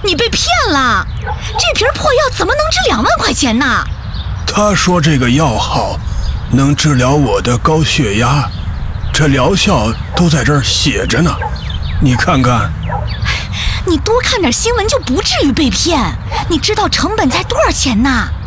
你被骗了！这瓶破药怎么能值2万块钱呢？ 他说这个药好，能治疗我的高血压，这疗效都在这儿写着呢，你看看。 你多看点新闻就不至于被骗。你知道成本才多少钱呢？